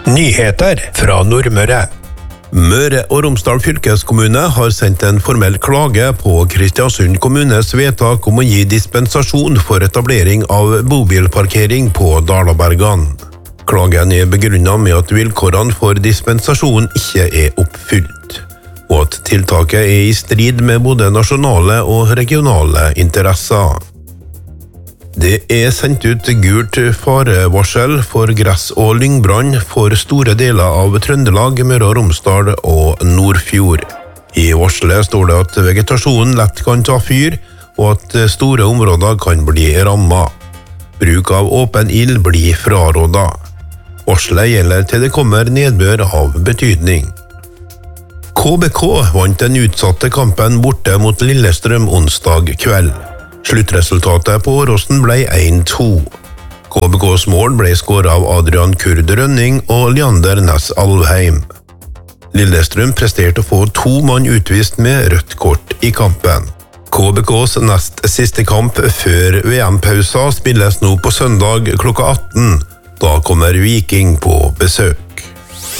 Nyheter fra Nordmøre. Møre og Romsdal fylkeskommune har sendt en formell klage på Kristiansund kommunes vedtak om å gi dispensasjon for etablering av bobilparkering på Dalabergan. Klagen er begrunnet med at vilkårene for dispensasjon ikke er oppfylt, og at tiltaket er i strid med både nasjonale og regionale interesser. Det er sendt ut gult farevarsel for gress- og lyngbrann for store deler av Trøndelag, Møre og Romsdal og Nordfjord. I varselet står det at vegetasjonen lett kan ta fyr, og at store områder kan bli rammet. Bruk av åpen ild blir frarådet. Varselet gjelder til det kommer nedbør av betydning. KBK vant den utsatte kampen borte mot Lillestrøm onsdag kveld. Sluttresultatet på Åråsen ble 1-2. KBKs mål ble skåret av Adrian Kurd Rønning og Leander Næss Alvheim. Lillestrøm presterte å få 2 mann utvist med rødt kort i kampen. KBKs nest siste kamp før VM-pausa spilles nå på søndag klokka 18. Da kommer Viking på besøk.